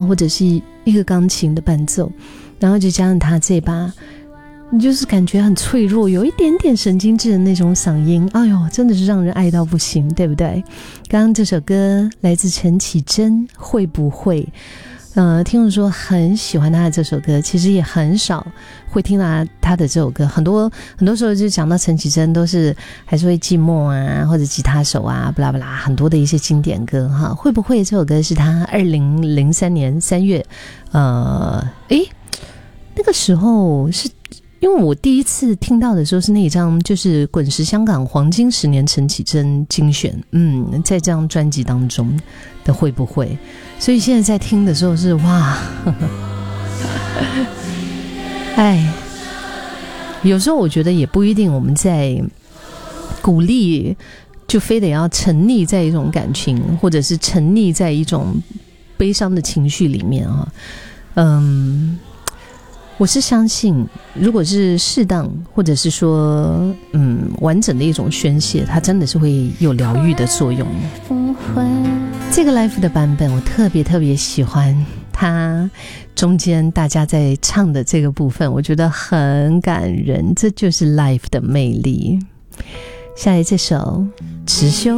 或者是一个钢琴的伴奏，然后就加上他这把你就是感觉很脆弱，有一点点神经质的那种嗓音，哎呦，真的是让人爱到不行，对不对？刚刚这首歌来自陈绮贞，会不会？听众说很喜欢他的这首歌，其实也很少会听到他的这首歌，很多时候就讲到陈绮贞都是还是会寂寞啊，或者吉他手啊，不啦不啦，很多的一些经典歌哈。会不会这首歌是他2003年3月，那个时候是。因为我第一次听到的时候是那一张就是滚石香港黄金10年陈绮贞精选，在这张专辑当中的会不会，所以现在在听的时候是哇哎，有时候我觉得也不一定我们在鼓励就非得要沉溺在一种感情，或者是沉溺在一种悲伤的情绪里面啊。我是相信如果是适当或者是说完整的一种宣泄，它真的是会有疗愈的作用。这个 live 的版本我特别喜欢，它中间大家在唱的这个部分我觉得很感人，这就是 live 的魅力。下来这首持修。